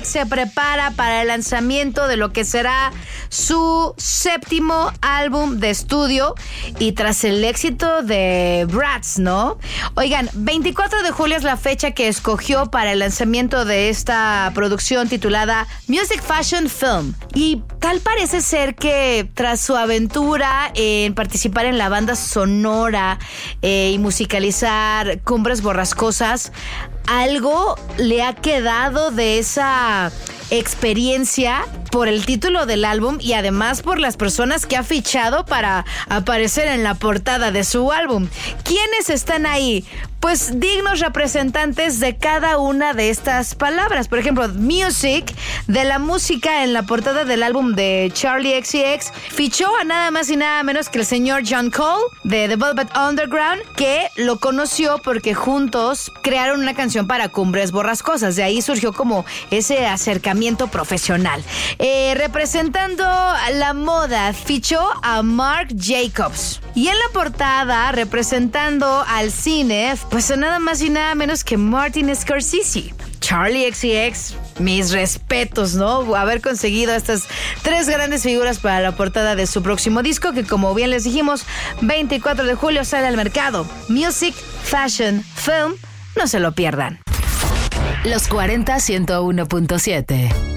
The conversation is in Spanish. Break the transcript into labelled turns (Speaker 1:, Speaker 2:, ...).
Speaker 1: XX se prepara para el lanzamiento de lo que será su 7º álbum de estudio y tras el éxito de Bratz, ¿no? Oigan, 24 de julio es la fecha que escogió para el lanzamiento de esta producción titulada Music Fashion Film. Y tal parece ser que tras su aventura en participar en la banda sonora y musicalizar Cumbres Borrascosas, algo le ha quedado de esa experiencia por el título del álbum y además por las personas que ha fichado para aparecer en la portada de su álbum. ¿Quiénes están ahí? Pues dignos representantes de cada una de estas palabras. Por ejemplo, Music, de la música en la portada del álbum de Charli XCX, fichó a nada más y nada menos que el señor John Cole de The Velvet Underground, que lo conoció porque juntos crearon una canción para Cumbres Borrascosas. De ahí surgió como ese acercamiento profesional. Representando la moda, fichó a Marc Jacobs. Y en la portada, representando al cine, pues nada más y nada menos que Martin Scorsese. Charli XCX, mis respetos, ¿no? Haber conseguido estas 3 grandes figuras para la portada de su próximo disco, que como bien les dijimos, 24 de julio sale al mercado. Music Fashion Film, no se lo pierdan.
Speaker 2: Los 40 101.7